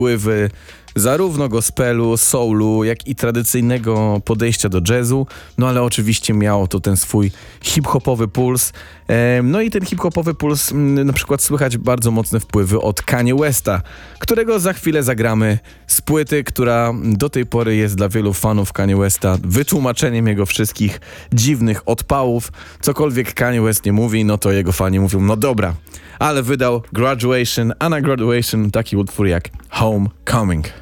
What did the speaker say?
wpływy zarówno gospelu, soulu, jak i tradycyjnego podejścia do jazzu, no ale oczywiście miało to ten swój hip-hopowy puls. No i ten hip-hopowy puls, na przykład słychać bardzo mocne wpływy od Kanye Westa, którego za chwilę zagramy z płyty, która do tej pory jest dla wielu fanów Kanye Westa wytłumaczeniem jego wszystkich dziwnych odpałów. Cokolwiek Kanye West nie mówi, no to jego fani mówią, no dobra, ale wydał Graduation, a na Graduation taki utwór jak Homecoming.